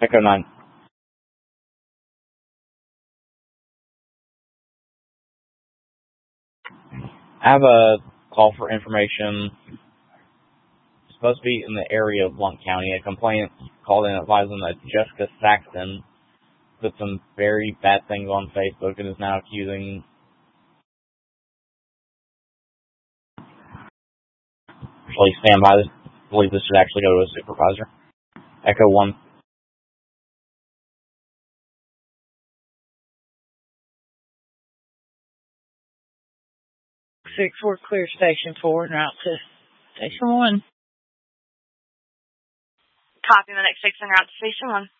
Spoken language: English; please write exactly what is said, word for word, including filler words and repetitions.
Echo nine. I have a call for information. It's supposed to be in the area of Blount County. A complainant called in advising that Jessica Saxton put some very bad things on Facebook and is now accusing. Please stand by this. I believe this should actually go to a supervisor. Echo one. Six four clear station four and route to station one. Copy the next six and route to station one.